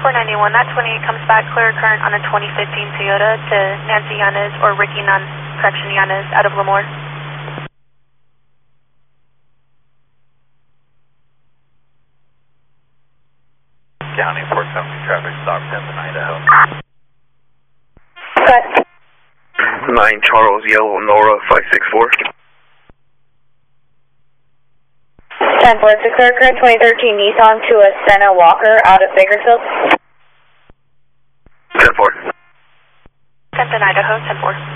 491, that 28 comes back, clear current on a 2015 Toyota to Nancy Yanez or Ricky Yanez out of Lemoore. County 470 traffic stop, Denton, Idaho. Cut. 9 Charles Yellow Nora 564. 10-4, declare current 2013 Nissan to a Senna Walker out of Bakersfield. 10-4. Denton, Idaho, 10-4.